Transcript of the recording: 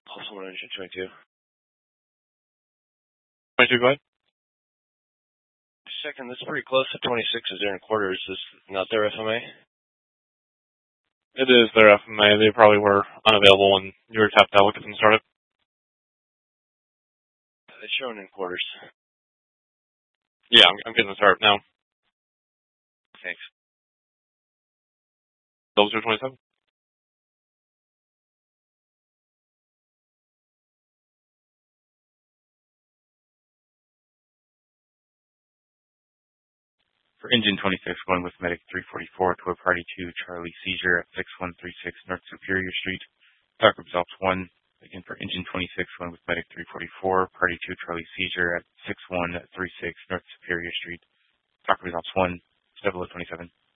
Pulse 1 engine 22. 22, go ahead. Second, that's pretty close to 26 is there in quarters. Is this not their FMA? It is their FMA. They probably were unavailable when you were tapped out with it from the startup. It's shown in quarters. Yeah, I'm getting the startup now. Thanks. Double 227. For engine 26, going with Medic 344 to a party 2, Charlie Seizure at 6136 North Superior Street. Docker results 1. Again, for engine 26, going with Medic 344, party 2, Charlie Seizure at 6136 North Superior Street. Docker results 1. 0027.